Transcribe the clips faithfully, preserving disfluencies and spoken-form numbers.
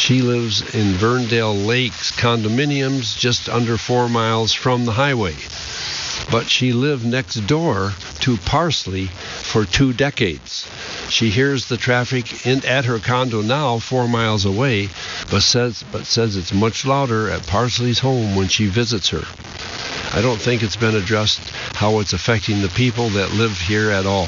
She lives in Verndale Lakes condominiums just under four miles from the highway. But she lived next door to Parsley for two decades. She hears the traffic in, at her condo now four miles away, but says but says it's much louder at Parsley's home when she visits her. I don't think it's been addressed how it's affecting the people that live here at all.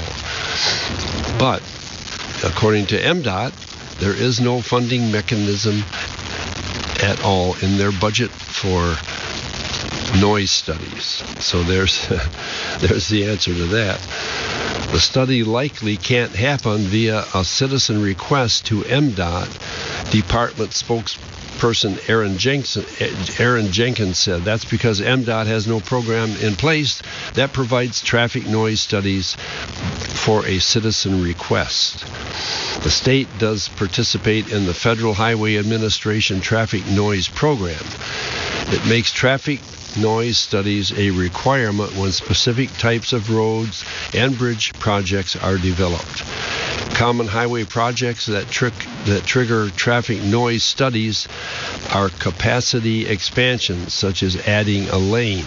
But according to M DOT, there is no funding mechanism at all in their budget for noise studies. So there's there's the answer to that. The study likely can't happen via a citizen request to M DOT. Department spokesperson Aaron Jenkins, Aaron Jenkins said that's because M DOT has no program in place that provides traffic noise studies for a citizen request. The state does participate in the Federal Highway Administration Traffic Noise Program. It makes traffic noise studies a requirement when specific types of roads and bridge projects are developed. Common highway projects that, trick, that trigger traffic noise studies are capacity expansions, such as adding a lane,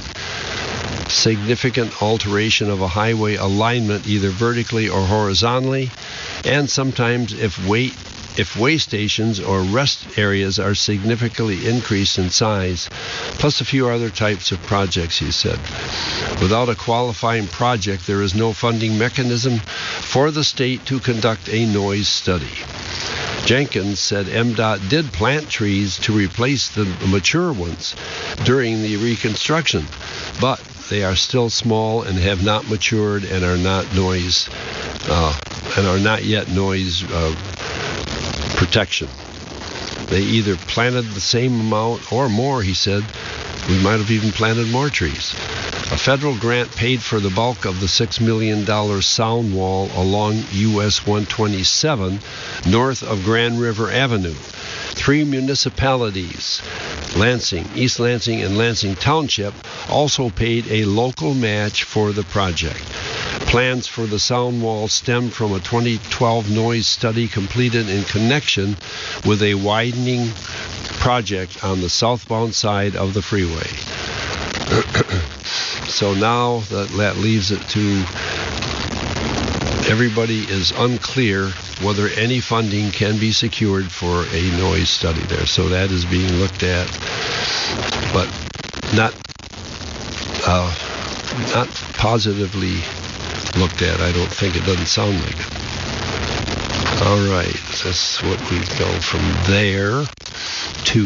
significant alteration of a highway alignment either vertically or horizontally, and sometimes if weight If way stations or rest areas are significantly increased in size, plus a few other types of projects, he said. Without a qualifying project, there is no funding mechanism for the state to conduct a noise study. Jenkins said M DOT did plant trees to replace the mature ones during the reconstruction, but they are still small and have not matured and are not noise uh, and are not yet noise uh, protection. They either planted the same amount or more, he said. We might have even planted more trees. A federal grant paid for the bulk of the six million dollars sound wall along U S one twenty-seven north of Grand River Avenue. Three municipalities, Lansing, East Lansing, and Lansing Township, also paid a local match for the project. Plans for the sound wall stem from a twenty twelve noise study completed in connection with a widening project on the southbound side of the freeway. So now that, that leaves it to everybody is unclear whether any funding can be secured for a noise study there. So that is being looked at, but not uh, not positively looked at. I don't think. It doesn't sound like it. All right, that's what we go from there to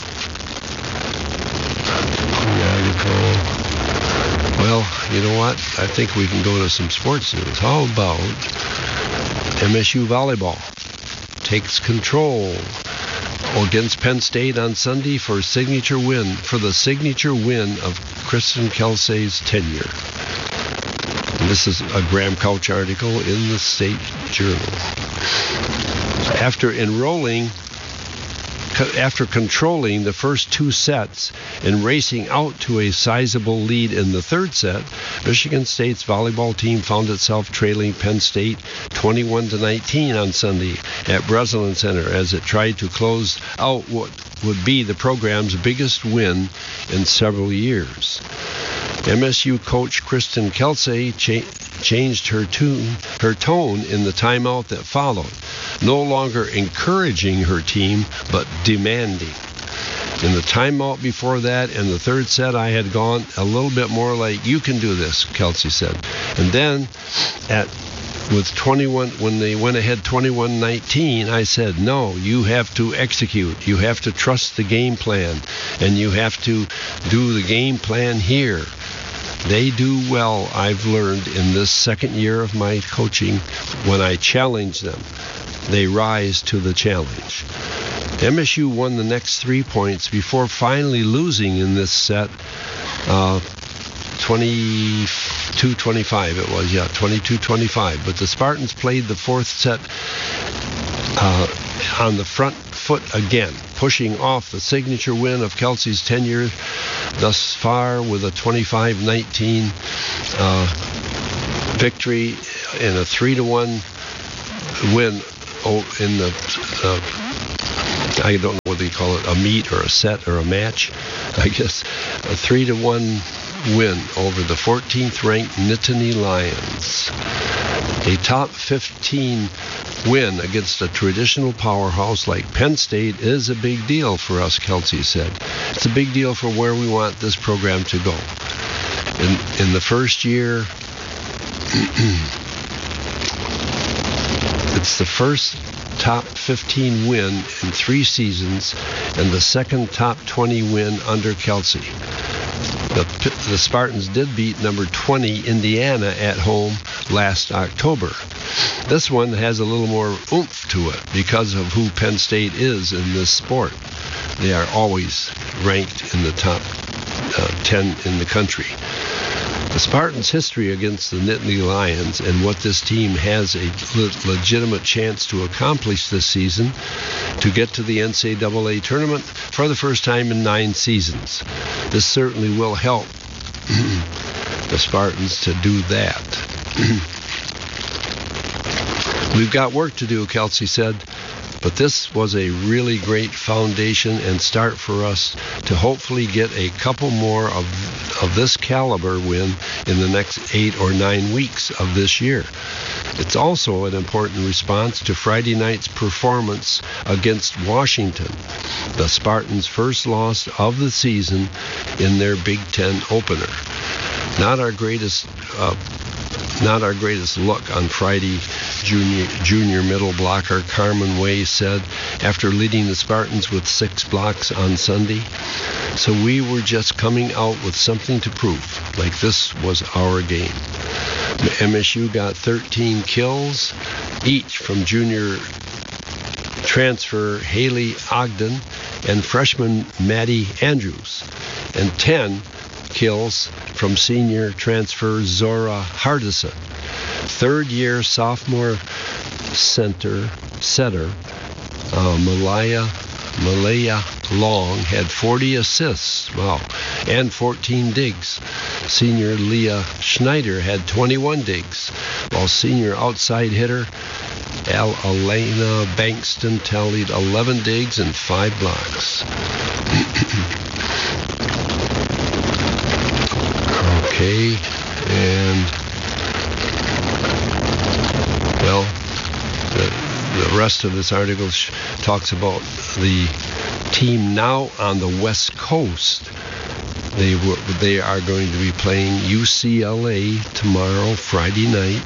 well, you know what? I think we can go to some sports news. How about M S U volleyball takes control against Penn State on Sunday for signature win for the signature win of Kristen Kelsey's tenure. And this is a Graham Couch article in the State Journal. After enrolling, after controlling the first two sets and racing out to a sizable lead in the third set, Michigan State's volleyball team found itself trailing Penn State twenty-one to nineteen on Sunday at Breslin Center as it tried to close out what would be the program's biggest win in several years. M S U coach Kristen Kelsey cha- changed her tune, her tone in the timeout that followed, no longer encouraging her team, but demanding. In the timeout before that, in the third set, I had gone a little bit more like, you can do this, Kelsey said. And then at with twenty-one, when they went ahead twenty-one nineteen, I said, no, you have to execute. You have to trust the game plan, and you have to do the game plan here. They do well, I've learned in this second year of my coaching, when I challenge them. They rise to the challenge. M S U won the next three points before finally losing in this set, uh, twenty-two twenty-five it was, yeah, twenty-two twenty-five. But the Spartans played the fourth set uh, on the front foot again, pushing off the signature win of Kelsey's tenure thus far with a twenty-five nineteen uh, victory in a three to one win in the uh, I don't know what do you call it, a meet or a set or a match, I guess, a three to one win over the fourteenth ranked Nittany Lions. A top fifteen win against a traditional powerhouse like Penn State is a big deal for us, Kelsey said. It's a big deal for where we want this program to go. In, in the first year, it's the first top fifteen win in three seasons and the second top twenty win under Kelsey. The, the Spartans did beat number twenty Indiana at home last October. This one has a little more oomph to it because of who Penn State is in this sport. They are always ranked in the top uh, ten in the country. The Spartans' history against the Nittany Lions and what this team has a le- legitimate chance to accomplish this season, to get to the N C double A tournament for the first time in nine seasons. This certainly will help the Spartans to do that. We've got work to do, Kelsey said, but this was a really great foundation and start for us to hopefully get a couple more of, of this caliber win in the next eight or nine weeks of this year. It's also an important response to Friday night's performance against Washington, the Spartans' first loss of the season in their Big Ten opener. Not our greatest uh, Not our greatest look on Friday, junior, junior middle blocker Carmen Way said after leading the Spartans with six blocks on Sunday. So we were just coming out with something to prove, like this was our game. M S U got thirteen kills, each from junior transfer Haley Ogden and freshman Maddie Andrews, and ten kills from senior transfer Zora Hardison. Third-year sophomore center setter uh, Malaya Malaya Long had forty assists, wow, and fourteen digs. Senior Leah Schneider had twenty-one digs, while senior outside hitter Al Elena Bankston tallied eleven digs and five blocks. Okay, and, well, the, the rest of this article sh- talks about the team now on the West Coast. They were, they are going to be playing U C L A tomorrow, Friday night.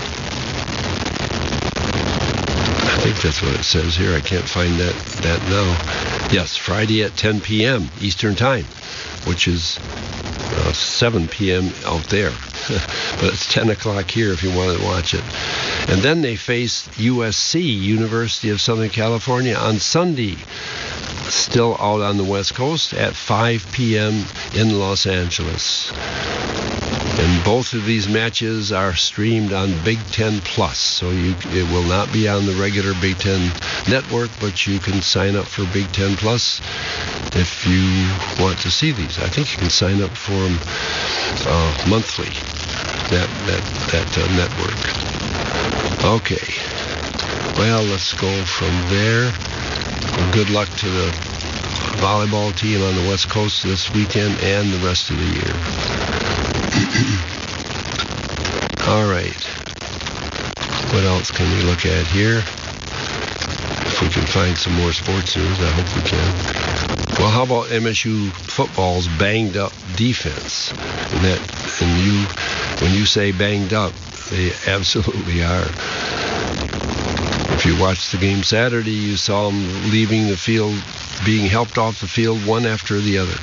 I think that's what it says here. I can't find that, that now. Yes, Friday at ten p.m. Eastern Time, which is Uh, seven p.m. out there. But it's ten o'clock here if you want to watch it. And then they face U S C, University of Southern California, on Sunday, still out on the West Coast at five p.m. in Los Angeles. And both of these matches are streamed on Big Ten Plus, so you, it will not be on the regular Big Ten network, but you can sign up for Big Ten Plus if you want to see these. I think you can sign up for them uh, monthly, that that that uh, network. Okay, well, let's go from there. Well, good luck to the volleyball team on the West Coast this weekend and the rest of the year. All right. What else can we look at here? If we can find some more sports news, I hope we can. Well, how about M S U football's banged up defense? And that, and you, when you say banged up, they absolutely are. If you watched the game Saturday, you saw them leaving the field, being helped off the field one after the other.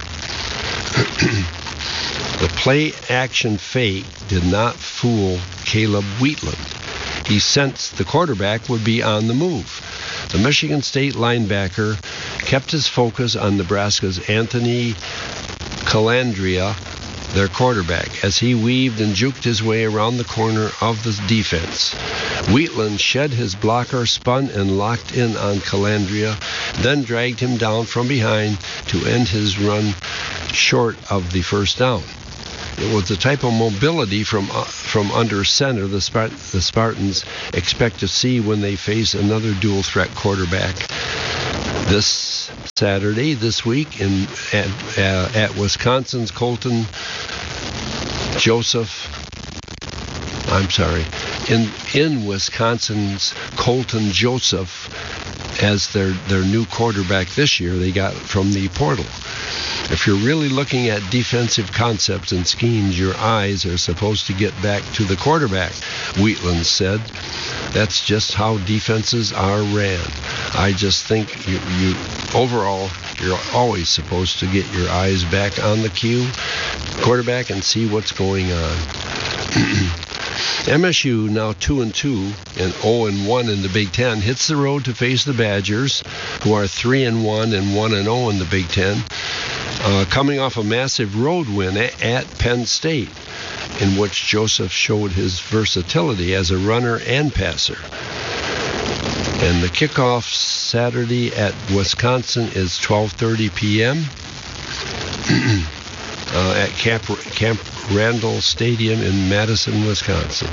The play-action fake did not fool Caleb Wheatland. He sensed the quarterback would be on the move. The Michigan State linebacker kept his focus on Nebraska's Anthony Calandria, their quarterback, as he weaved and juked his way around the corner of the defense. Wheatland shed his blocker, spun and locked in on Calandria, then dragged him down from behind to end his run short of the first down. It was the type of mobility from uh, from under center the, Spart- the Spartans expect to see when they face another dual-threat quarterback this Saturday this week in at, uh, at Wisconsin's Colton Joseph. I'm sorry, in in Wisconsin's Colton Joseph as their their new quarterback this year. They got from the portal. If you're really looking at defensive concepts and schemes, your eyes are supposed to get back to the quarterback, Wheatland said. That's just how defenses are ran. I just think you, you overall, you're always supposed to get your eyes back on the cue, quarterback, and see what's going on. M S U, now two and two and oh and one in the Big Ten, hits the road to face the Badgers, who are three and one and one and oh in the Big Ten, uh, coming off a massive road win at, at Penn State, in which Joseph showed his versatility as a runner and passer. And the kickoff Saturday at Wisconsin is twelve thirty p.m. uh, at Camp, Camp Randall Stadium in Madison, Wisconsin.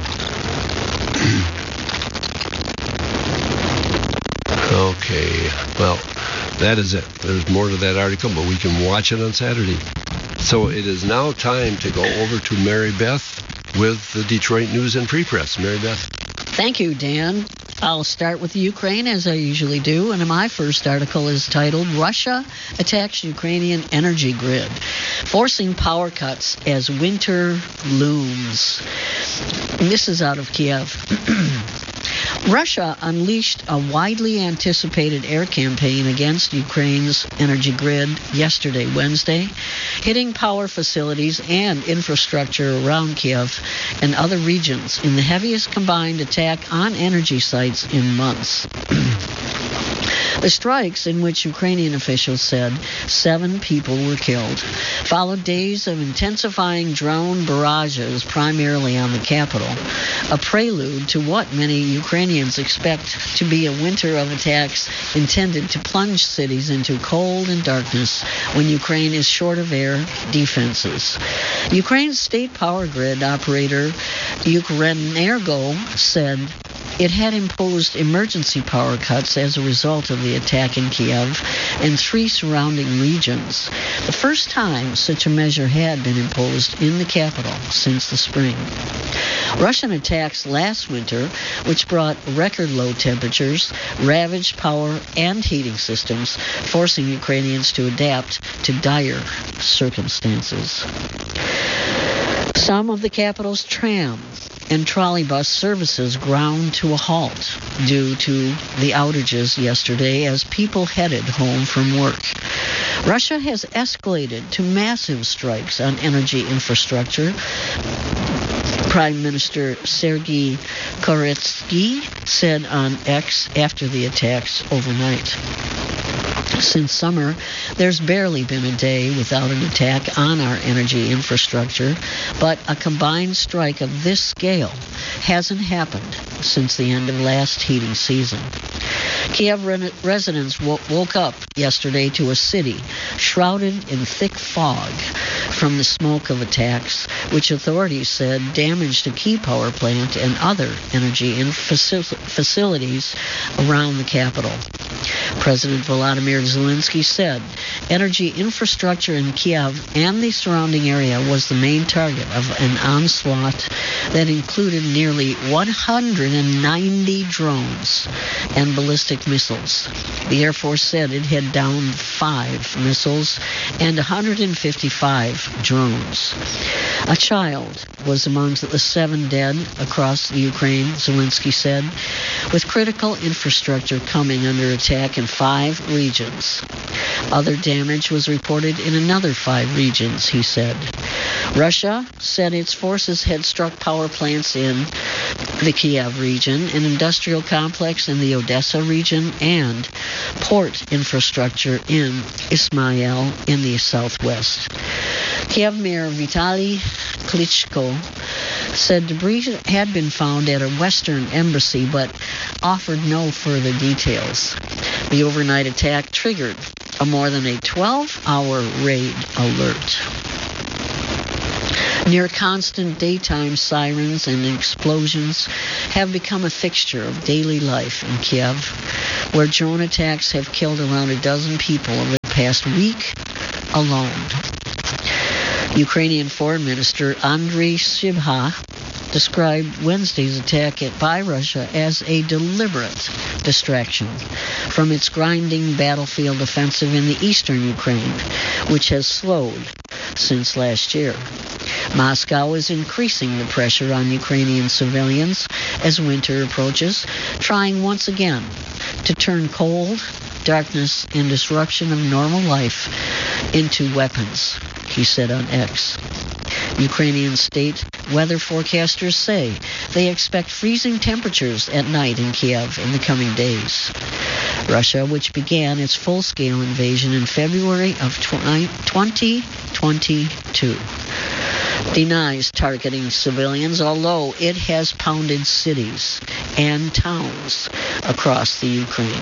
Okay, well, that is it. There's more to that article, but we can watch it on Saturday. So it is now time to go over to Mary Beth with the Detroit News and Free Press. Mary Beth. Thank you, Dan. I'll start with Ukraine, as I usually do, and my first article is titled, Russia Attacks Ukrainian Energy Grid, Forcing Power Cuts as Winter Looms. And this is out of Kiev. Russia unleashed a widely anticipated air campaign against Ukraine's energy grid yesterday, Wednesday, hitting power facilities and infrastructure around Kiev and other regions in the heaviest combined attack on energy sites in months. The strikes, in which Ukrainian officials said seven people were killed, followed days of intensifying drone barrages primarily on the capital, a prelude to what many Ukrainians expect to be a winter of attacks intended to plunge cities into cold and darkness when Ukraine is short of air defenses. Ukraine's state power grid operator Ukrenergo said it had imposed emergency power cuts as a result of the attack in Kiev and three surrounding regions, the first time such a measure had been imposed in the capital since the spring. Russian attacks last winter, which brought record low temperatures, ravaged power and heating systems, forcing Ukrainians to adapt to dire circumstances. Some of the capital's tram and trolleybus services ground to a halt due to the outages yesterday as people headed home from work. Russia has escalated to massive strikes on energy infrastructure. Prime Minister Sergei Koretsky said on X after the attacks overnight. Since summer, there's barely been a day without an attack on our energy infrastructure, but a combined strike of this scale hasn't happened since the end of last heating season. Kiev re- residents wo- woke up yesterday to a city shrouded in thick fog from the smoke of attacks, which authorities said damaged a key power plant and other energy in faci- facilities around the capital. President Volodymyr Zelensky said energy infrastructure in Kiev and the surrounding area was the main target of an onslaught that included nearly one hundred ninety drones and ballistic missiles. The Air Force said it had downed five missiles and one hundred fifty-five drones. A child was amongst the seven dead across the Ukraine, Zelensky said, with critical infrastructure coming under attack in five regions. Other damage was reported in another five regions, he said. Russia said its forces had struck power plants in the Kiev region, an industrial complex in the Odessa region, and port infrastructure in Ismail in the southwest. Kiev Mayor Vitaly Klitschko said debris had been found at a Western embassy, but offered no further details. The overnight attack triggered a more than a twelve-hour raid alert. Near constant daytime sirens and explosions have become a fixture of daily life in Kiev, where drone attacks have killed around a dozen people over past week alone. Ukrainian Foreign Minister Andriy Sybiha described Wednesday's attack by Russia as a deliberate distraction from its grinding battlefield offensive in the eastern Ukraine, which has slowed since last year. Moscow is increasing the pressure on Ukrainian civilians as winter approaches, trying once again to turn cold, darkness, and disruption of normal life into weapons, he said on X. Ukrainian state weather forecasters say they expect freezing temperatures at night in Kiev in the coming days. Russia, which began its full-scale invasion in February of twenty twenty-two, denies targeting civilians, although it has pounded cities and towns across the Ukraine.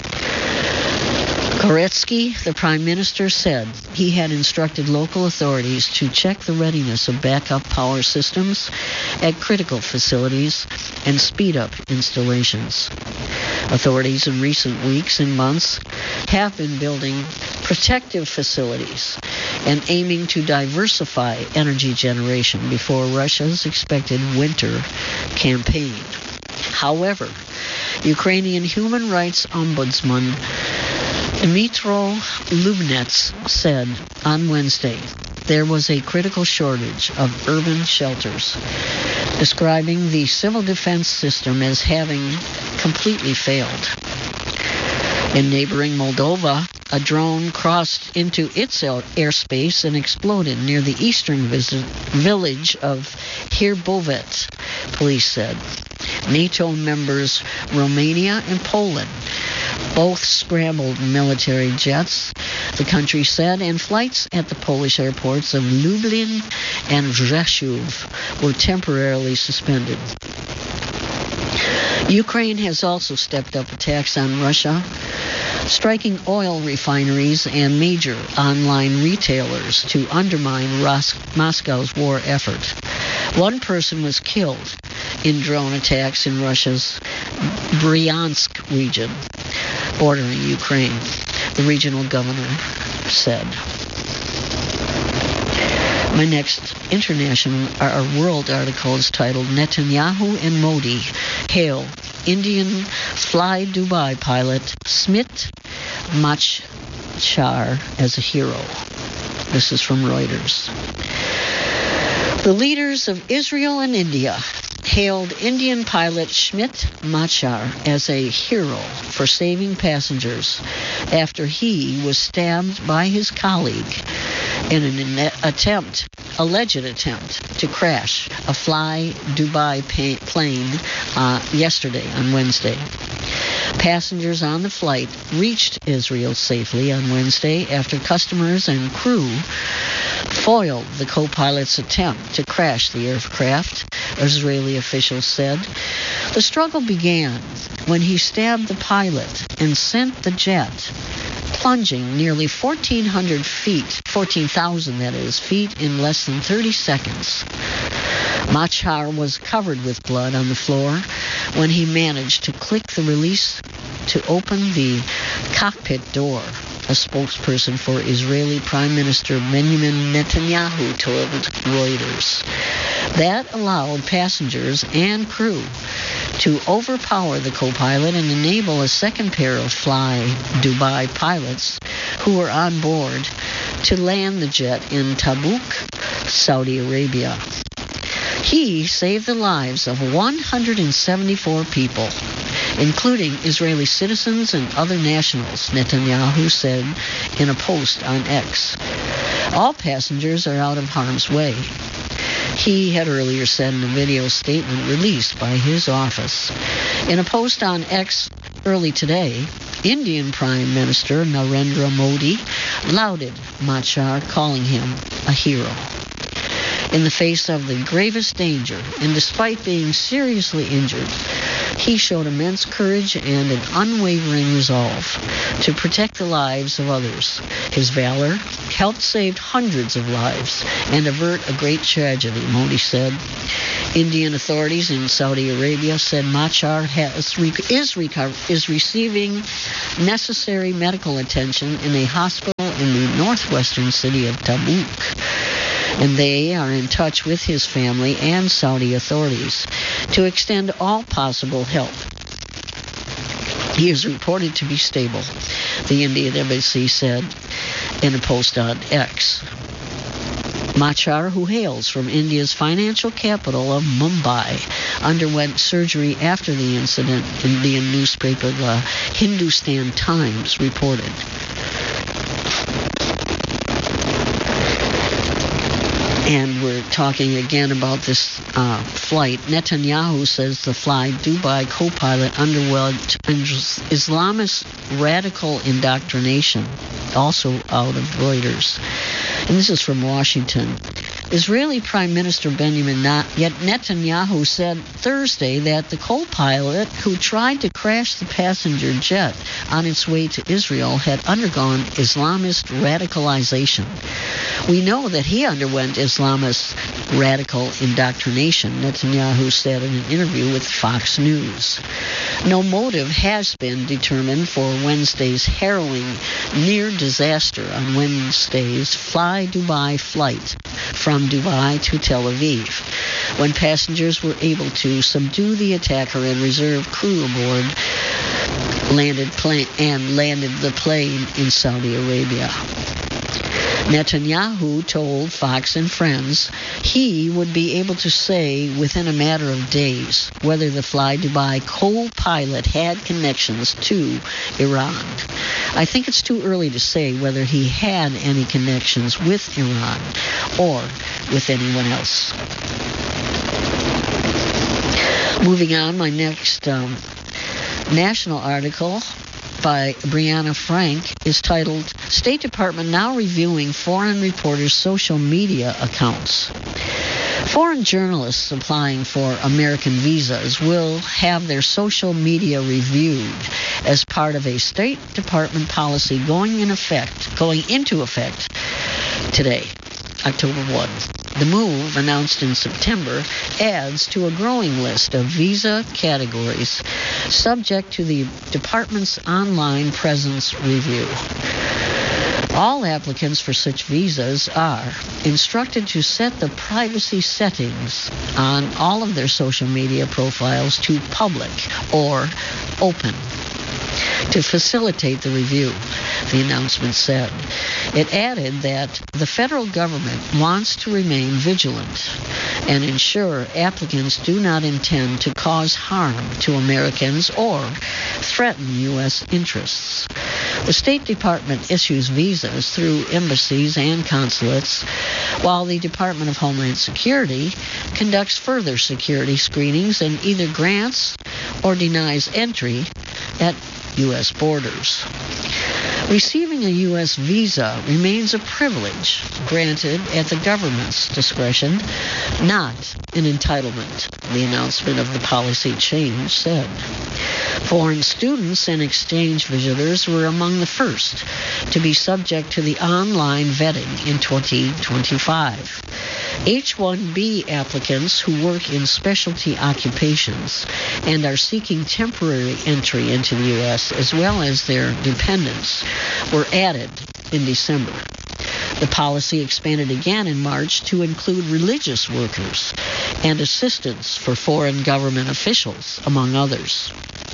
Koretsky, the prime minister, said he had instructed local authorities to check the readiness of backup power systems at critical facilities and speed up installations. Authorities in recent weeks and months have been building protective facilities and aiming to diversify energy generation before Russia's expected winter campaign. However, Ukrainian human rights ombudsman Dmytro Lubnets said on Wednesday there was a critical shortage of urban shelters, describing the civil defense system as having completely failed. In neighboring Moldova, a drone crossed into its airspace and exploded near the eastern visit, village of Hirbovet, police said. NATO members Romania and Poland both scrambled military jets, the country said, and flights at the Polish airports of Lublin and Rzeszów were temporarily suspended. Ukraine has also stepped up attacks on Russia, striking oil refineries and major online retailers to undermine Ros- Moscow's war effort. One person was killed in drone attacks in Russia's Bryansk region, bordering Ukraine, the regional governor said. My next international or world article is titled Netanyahu and Modi hail Indian Fly Dubai pilot Smit Machar as a hero. This is from Reuters. The leaders of Israel and India hailed Indian pilot Smit Machar as a hero for saving passengers after he was stabbed by his colleague in an attempt, alleged attempt, to crash a Fly Dubai plane uh, yesterday on Wednesday. Passengers on the flight reached Israel safely on Wednesday after customers and crew foiled the co-pilot's attempt to crash the aircraft, Israeli officials said. The struggle began when he stabbed the pilot and sent the jet plunging nearly fourteen hundred feet, fourteen thousand that is, feet in less than thirty seconds. Machar was covered with blood on the floor when he managed to click the release to open the cockpit door, a spokesperson for Israeli Prime Minister Benjamin Netanyahu told Reuters. That allowed passengers and crew to overpower the co-pilot and enable a second pair of Fly Dubai pilots who were on board to land the jet in Tabuk, Saudi Arabia. He saved the lives of one hundred seventy-four people, including Israeli citizens and other nationals, Netanyahu said in a post on X. All passengers are out of harm's way. He had earlier said in a video statement released by his office. In a post on X early today, Indian Prime Minister Narendra Modi lauded Machar, calling him a hero. In the face of the gravest danger, and despite being seriously injured, he showed immense courage and an unwavering resolve to protect the lives of others. His valor helped save hundreds of lives and avert a great tragedy, Modi said. Indian authorities in Saudi Arabia said Machar has, is, recover, is receiving necessary medical attention in a hospital in the northwestern city of Tabuk. And they are in touch with his family and Saudi authorities to extend all possible help. He is reported to be stable, the Indian embassy said in a post on X. Machar, who hails from India's financial capital of Mumbai, underwent surgery after the incident, Indian newspaper the Hindustan Times reported. And we're talking again about this uh, flight. Netanyahu says the fly Dubai co-pilot underwent Islamist radical indoctrination, also out of Reuters. And this is from Washington. Israeli Prime Minister Benjamin Netanyahu said Thursday that the co-pilot who tried to crash the passenger jet on its way to Israel had undergone Islamist radicalization. We know that he underwent Islamist radical indoctrination, Netanyahu said in an interview with Fox News. No motive has been determined for Wednesday's harrowing near disaster on Wednesday's Fly Dubai flight from Dubai to Tel Aviv, when passengers were able to subdue the attacker and reserve crew aboard landed plane and landed the plane in Saudi Arabia. Netanyahu told Fox and Friends he would be able to say within a matter of days whether the Fly Dubai co-pilot had connections to Iran. I think it's too early to say whether he had any connections with Iran or with anyone else. Moving on, my next um, national article by Brianna Frank is titled, State Department Now Reviewing Foreign Reporters' Social Media Accounts. Foreign journalists applying for American visas will have their social media reviewed as part of a State Department policy going in effect, going into effect today, October first. The move, announced in September, adds to a growing list of visa categories subject to the department's online presence review. All applicants for such visas are instructed to set the privacy settings on all of their social media profiles to public or open to facilitate the review, the announcement said. It added that the federal government wants to remain vigilant and ensure applicants do not intend to cause harm to Americans or threaten U S interests. The State Department issues visas through embassies and consulates, while the Department of Homeland Security conducts further security screenings and either grants or denies entry at U S borders. Receiving a U S visa remains a privilege granted at the government's discretion, not an entitlement, the announcement of the policy change said. Foreign students and exchange visitors were among the first to be subject to the online vetting in twenty twenty-five. H one B applicants who work in specialty occupations and are seeking temporary entry into the U S, as well as their dependents, were added in December. The policy expanded again in March to include religious workers and assistants for foreign government officials, among others.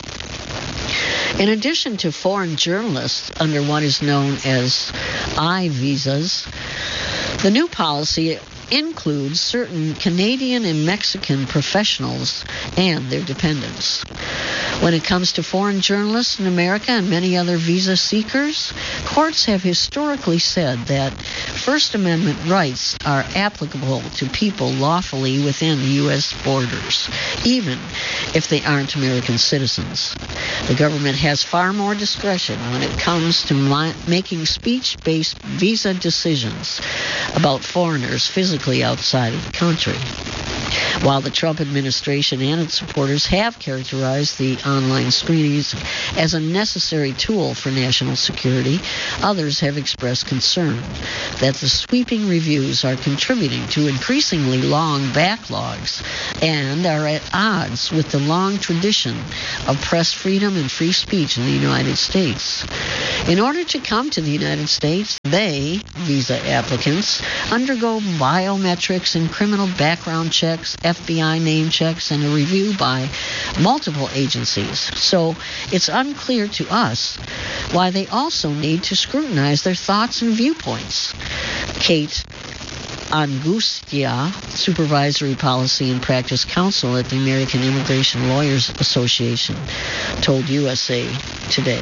In addition to foreign journalists under what is known as I visas, the new policy includes certain Canadian and Mexican professionals and their dependents. When it comes to foreign journalists in America and many other visa seekers, courts have historically said that First Amendment rights are applicable to people lawfully within U S borders, even if they aren't American citizens. The government has far more discretion when it comes to mi- making speech-based visa decisions about foreigners physically outside of the country. While the Trump administration and its supporters have characterized the online screenings as a necessary tool for national security, others have expressed concern that the sweeping reviews are contributing to increasingly long backlogs and are at odds with the the long tradition of press freedom and free speech in the United States. In order to come to the United States, they, visa applicants, undergo biometrics and criminal background checks, F B I name checks, and a review by multiple agencies. So it's unclear to us why they also need to scrutinize their thoughts and viewpoints. Kate Angustia, Supervisory Policy and Practice Counsel at the American Immigration Lawyers Association, told U S A Today.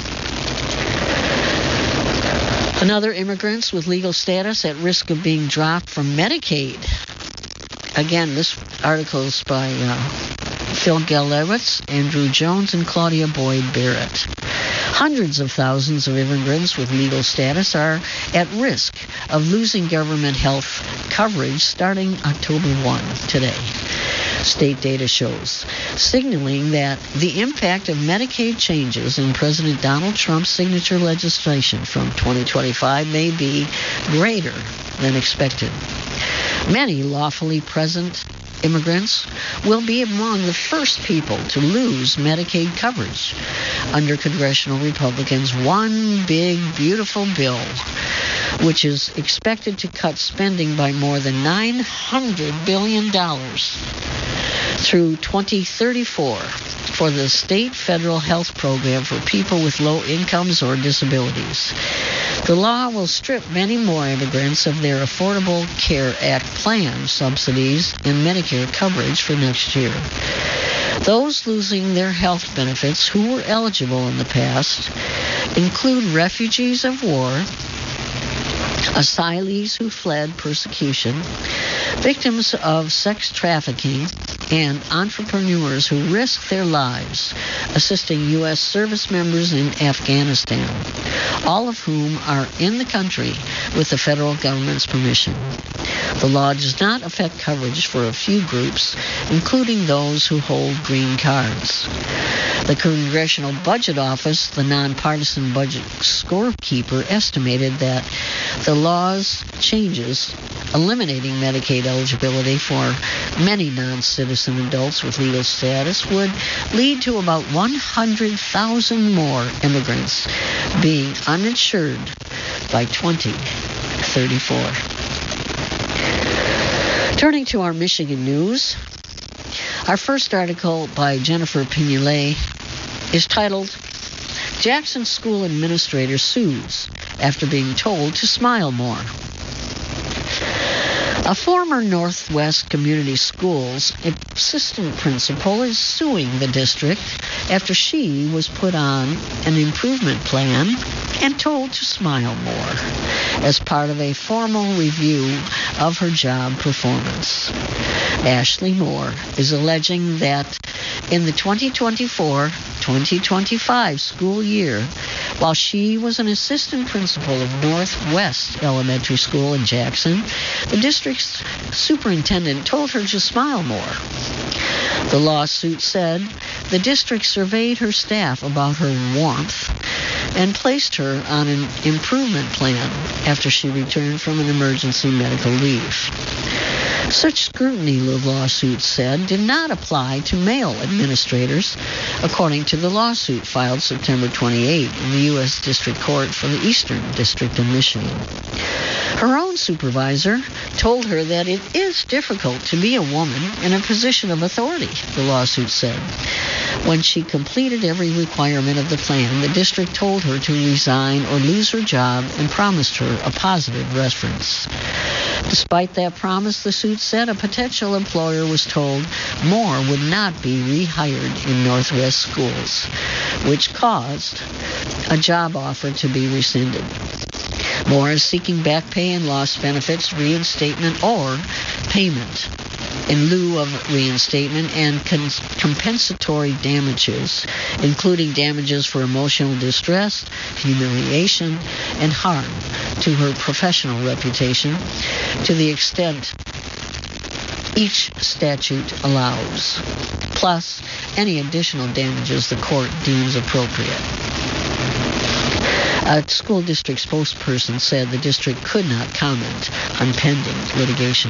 Another immigrants with legal status at risk of being dropped from Medicaid. Again, this article is by uh, Phil Gelewitz, Andrew Jones, and Claudia Boyd Barrett. Hundreds of thousands of immigrants with legal status are at risk of losing government health coverage starting October first, today. State data shows, signaling that the impact of Medicaid changes in President Donald Trump's signature legislation from twenty twenty-five may be greater than expected. Many lawfully present immigrants will be among the first people to lose Medicaid coverage under congressional Republicans' One Big Beautiful Bill, which is expected to cut spending by more than nine hundred billion dollars through twenty thirty-four for the state federal health program for people with low incomes or disabilities. The law will strip many more immigrants of their Affordable Care Act plan subsidies and Medicare coverage for next year. Those losing their health benefits who were eligible in the past include refugees of war, asylees who fled persecution, victims of sex trafficking, and entrepreneurs who risk their lives assisting U S service members in Afghanistan, all of whom are in the country with the federal government's permission. The law does not affect coverage for a few groups, including those who hold green cards. The Congressional Budget Office, the nonpartisan budget scorekeeper, estimated that the law's changes eliminating Medicaid eligibility for many non-citizen adults with legal status would lead to about one hundred thousand more immigrants being uninsured by twenty thirty-four. Turning to our Michigan news, our first article by Jennifer Pignolet is titled, Jackson School Administrator Sues After Being Told to Smile More. A former Northwest Community Schools assistant principal is suing the district after she was put on an improvement plan and told to smile more as part of a formal review of her job performance. Ashley Moore is alleging that in the twenty twenty-four twenty twenty-five school year, while she was an assistant principal of Northwest Elementary School in Jackson, the district's superintendent told her to smile more. The lawsuit said the district surveyed her staff about her warmth and placed her on an improvement plan after she returned from an emergency medical leave. Such scrutiny, the lawsuit said, did not apply to male administrators, according to the lawsuit filed September twenty-eighth in the U S District Court for the Eastern District of Michigan. Her own supervisor told her that it is difficult to be a woman in a position of authority, the lawsuit said. When she completed every requirement of the plan, the district told her to resign or lose her job and promised her a positive reference. Despite that promise, the suit said a potential employer was told Moore would not be rehired in Northwest schools, which caused a job offer to be rescinded. Moore is seeking back pay and lost benefits, reinstatement, or payment in lieu of reinstatement and con- compensatory damages, including damages for emotional distress, humiliation, and harm to her professional reputation to the extent each statute allows, plus any additional damages the court deems appropriate. A school district spokesperson said the district could not comment on pending litigation.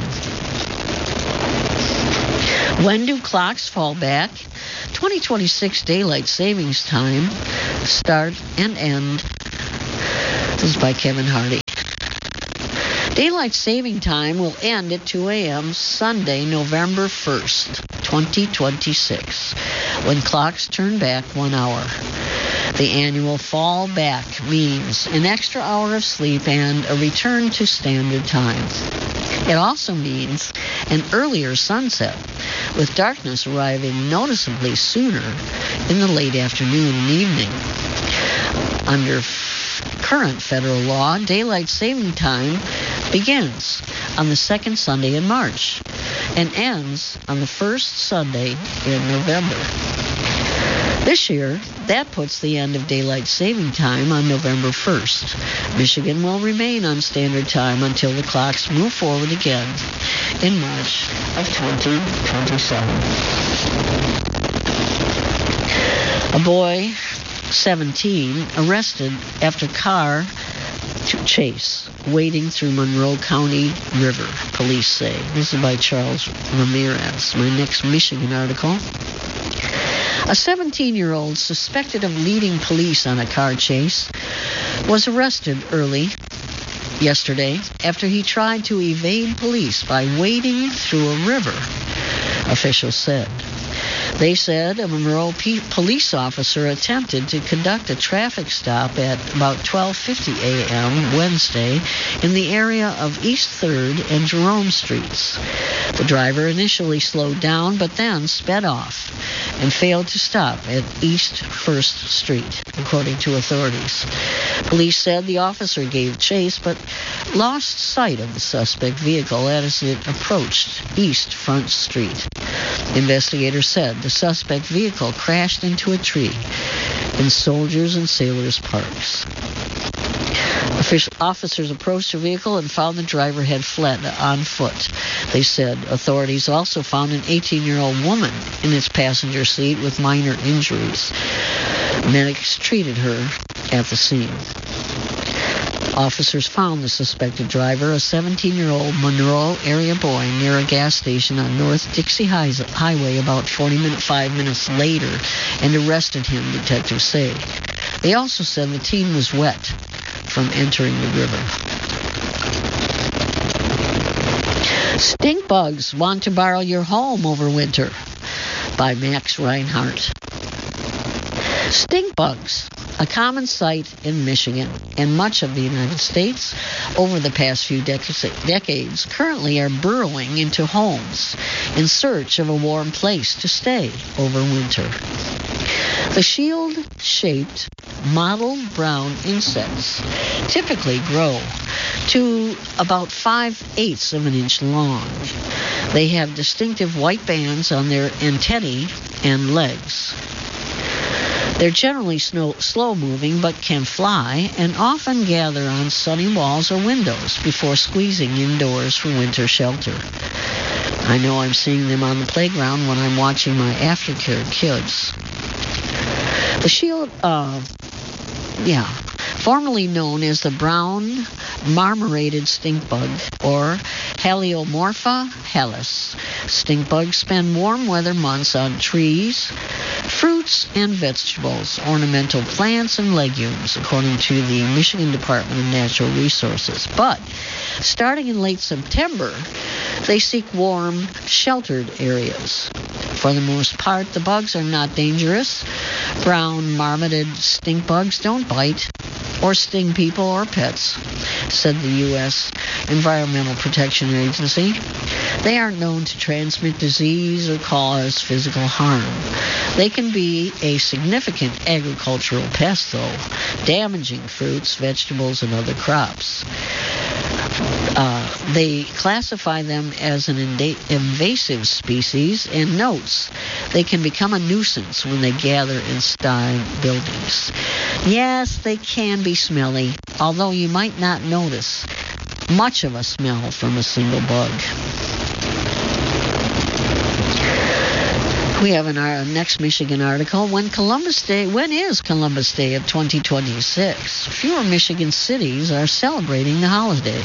When do clocks fall back? twenty twenty-six daylight savings time start and end. This is by Kevin Hardy. Daylight saving time will end at two a.m. Sunday, November first, twenty twenty-six, when clocks turn back one hour. The annual fall back means an extra hour of sleep and a return to standard time. It also means an earlier sunset, with darkness arriving noticeably sooner in the late afternoon and evening. Under f- current federal law, daylight saving time begins on the second Sunday in March and ends on the first Sunday in November. This year, that puts the end of daylight saving time on November first. Michigan will remain on standard time until the clocks move forward again in March of twenty twenty-seven. A boy, seventeen, arrested after car chase wading through Monroe County River, police say. This is by Charles Ramirez. My next Michigan article. A seventeen-year-old suspected of leading police on a car chase was arrested early yesterday after he tried to evade police by wading through a river, officials said. They said a Monroe P- police officer attempted to conduct a traffic stop at about twelve fifty a.m. Wednesday in the area of East third and Jerome Streets. The driver initially slowed down but then sped off and failed to stop at East first Street, according to authorities. Police said the officer gave chase but lost sight of the suspect vehicle as it approached East Front Street. Investigators said the suspect vehicle crashed into a tree in Soldiers and Sailors Parks. Official officers approached the vehicle and found the driver had fled on foot. They said authorities also found an eighteen-year-old woman in its passenger seat with minor injuries. Medics treated her at the scene. Officers found the suspected driver, a seventeen-year-old Monroe area boy, near a gas station on North Dixie Highway about forty-five minutes later and arrested him, detectives say. They also said the teen was wet from entering the river. Stink bugs want to borrow your home over winter, by Max Reinhardt. Stink bugs, a common sight in Michigan and much of the United States over the past few decades, currently are burrowing into homes in search of a warm place to stay over winter. The shield-shaped mottled brown insects typically grow to about five-eighths of an inch long. They have distinctive white bands on their antennae and legs. They're generally snow, slow-moving but can fly and often gather on sunny walls or windows before squeezing indoors for winter shelter. I know I'm seeing them on the playground when I'm watching my aftercare kids. The shield, uh, yeah, formerly known as the brown marmorated stink bug, or Heliomorpha hellas. Stink bugs spend warm weather months on trees, fruits and vegetables, ornamental plants and legumes, according to the Michigan Department of Natural Resources. But starting in late September, they seek warm, sheltered areas. For the most part, the bugs are not dangerous. Brown marmorated stink bugs don't bite or sting people or pets, said the U S Environmental Protection Agency. They aren't known to transmit disease or cause physical harm. They can be a significant agricultural pest, though, damaging fruits, vegetables, and other crops. Uh, they classify them as an inda- invasive species and notes they can become a nuisance when they gather in stone buildings. Yes, they can be smelly, although you might not notice much of a smell from a single bug. We have in our next Michigan article, when Columbus Day, when is Columbus Day of twenty twenty-six? Fewer Michigan cities are celebrating the holiday.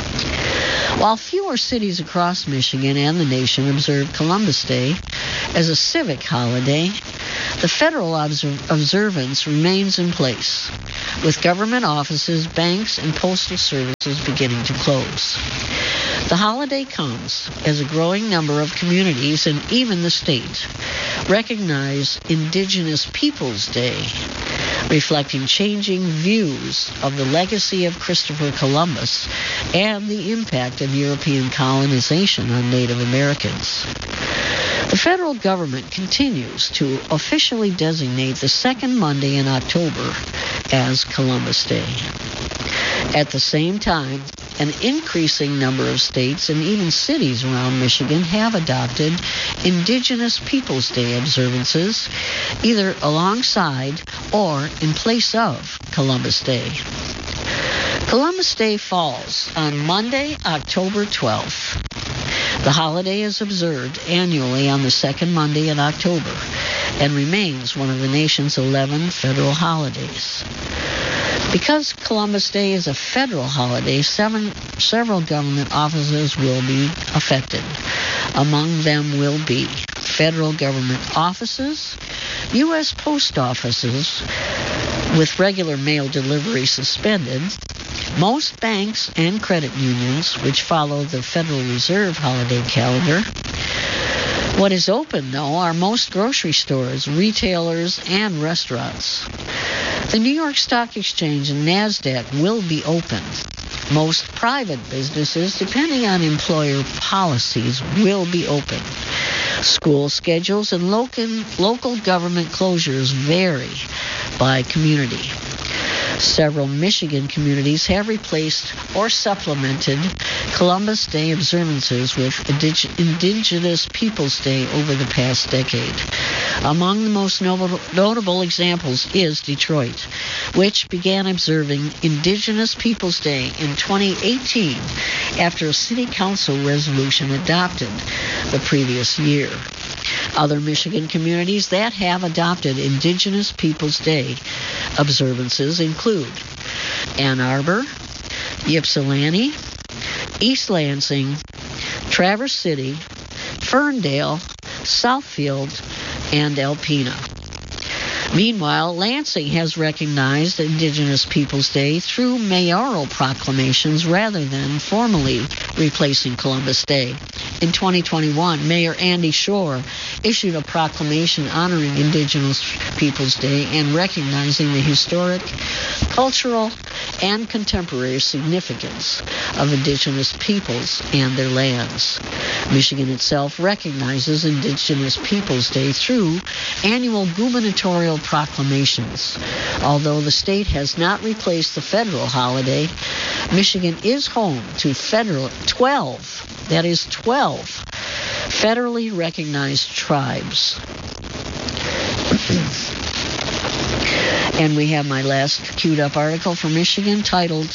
While fewer cities across Michigan and the nation observe Columbus Day as a civic holiday, the federal observ- observance remains in place, with government offices, banks, and postal services beginning to close. The holiday comes as a growing number of communities and even the state recognize Indigenous Peoples Day, reflecting changing views of the legacy of Christopher Columbus and the impact of European colonization on Native Americans. The federal government continues to officially designate the second Monday in October as Columbus Day. At the same time, an increasing number of states and even cities around Michigan have adopted Indigenous Peoples Day observances, either alongside or in place of Columbus Day. Columbus Day falls on Monday, October twelfth. The holiday is observed annually on the second Monday in October and remains one of the nation's eleven federal holidays. Because Columbus Day is a federal holiday, seven, several government offices will be affected. Among them will be federal government offices, U S post offices with regular mail delivery suspended, most banks and credit unions, which follow the Federal Reserve holiday calendar. What is open, though, are most grocery stores, retailers, and restaurants. The New York Stock Exchange and NASDAQ will be open. Most private businesses, depending on employer policies, will be open. School schedules and local, local government closures vary by community. Several Michigan communities have replaced or supplemented Columbus Day observances with Indig- Indigenous Peoples Day over the past decade. Among the most notable, notable examples is Detroit, which began observing Indigenous Peoples Day in twenty eighteen after a city council resolution adopted the previous year. Other Michigan communities that have adopted Indigenous Peoples Day observances include Ann Arbor, Ypsilanti, East Lansing, Traverse City, Ferndale, Southfield, and Alpena. Meanwhile, Lansing has recognized Indigenous Peoples Day through mayoral proclamations rather than formally replacing Columbus Day. In twenty twenty-one, Mayor Andy Shore issued a proclamation honoring Indigenous Peoples Day and recognizing the historic, cultural, and contemporary significance of Indigenous peoples and their lands. Michigan itself recognizes Indigenous Peoples Day through annual gubernatorial proclamations. Although the state has not replaced the federal holiday, Michigan is home to federal twelve, that is twelve, federally recognized tribes. And we have my last queued up article from Michigan titled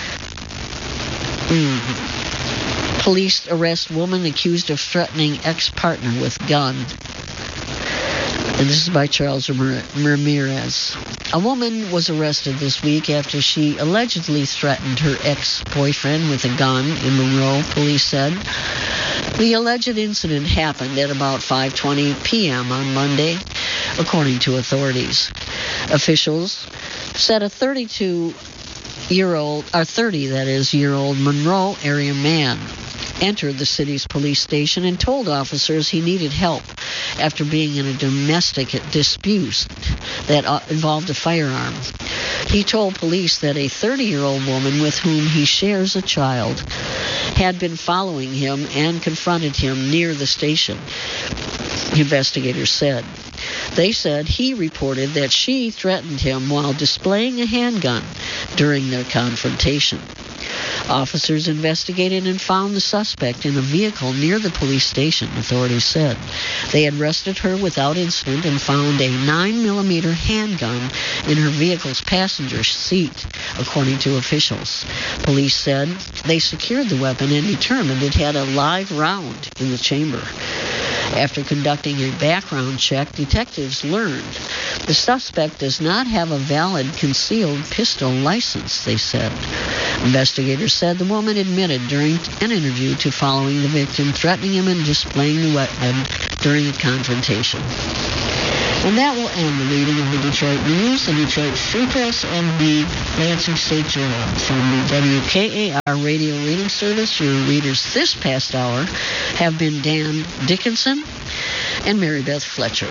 mm, Police Arrest Woman Accused of Threatening Ex-Partner with Gun. And this is by Charles Ramirez. A woman was arrested this week after she allegedly threatened her ex-boyfriend with a gun in Monroe, police said. The alleged incident happened at about five twenty p.m. on Monday, according to authorities. Officials said a thirty-two-year-old, or thirty, that is, year-old Monroe area man entered the city's police station and told officers he needed help after being in a domestic dispute that involved a firearm. He told police that a thirty-year-old woman with whom he shares a child had been following him and confronted him near the station, investigators said. They said he reported that she threatened him while displaying a handgun during their confrontation. Officers investigated and found the suspect in a vehicle near the police station, authorities said. They had arrested her without incident and found a nine millimeter handgun in her vehicle's passenger seat, according to officials. Police said they secured the weapon and determined it had a live round in the chamber. After conducting a background check, detectives learned the suspect does not have a valid concealed pistol license, they said. Investigators said the woman admitted during an interview to following the victim, threatening him and displaying the weapon during a confrontation. And that will end the reading of the Detroit News, the Detroit Free Press, and the Lansing State Journal. From the W K A R Radio Reading Service, your readers this past hour have been Dan Dickinson and Mary Beth Fletcher.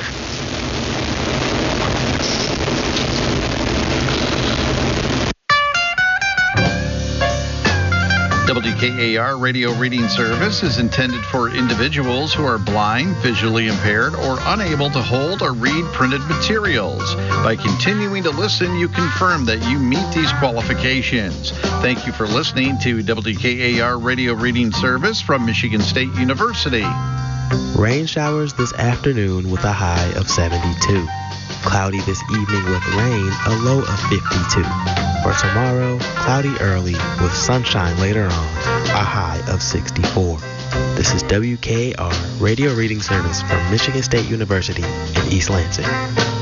W K A R Radio Reading Service is intended for individuals who are blind, visually impaired, or unable to hold or read printed materials. By continuing to listen, you confirm that you meet these qualifications. Thank you for listening to W K A R Radio Reading Service from Michigan State University. Rain showers this afternoon with a high of seventy-two. Cloudy this evening with rain, a low of fifty-two. For tomorrow, cloudy early with sunshine later on, a high of sixty-four. This is W K A R Radio Reading Service from Michigan State University in East Lansing.